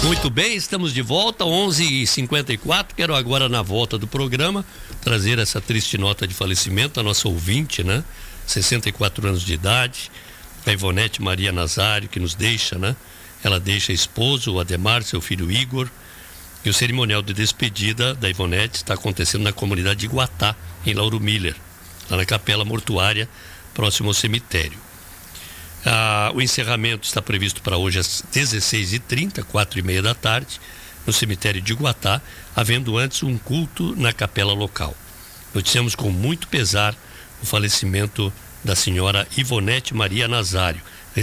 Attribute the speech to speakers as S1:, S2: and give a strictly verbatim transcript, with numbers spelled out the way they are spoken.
S1: Muito bem, estamos de volta, onze e cinquenta e quatro. Quero agora, na volta do programa, trazer essa triste nota de falecimento da nossa ouvinte, né? sessenta e quatro anos de idade, a Ivonete Maria Nazário, que nos deixa, né? Ela deixa esposo, o Ademar, seu filho Igor. E o cerimonial de despedida da Ivonete está acontecendo na comunidade de Guatá, em Lauro Miller, lá na capela mortuária, próximo ao cemitério. Ah, o encerramento está previsto para hoje às dezesseis e trinta, quatro e meia da tarde, no cemitério de Guatá, havendo antes um culto na capela local. Noticiamos com muito pesar o falecimento da senhora Ivonete Maria Nazário,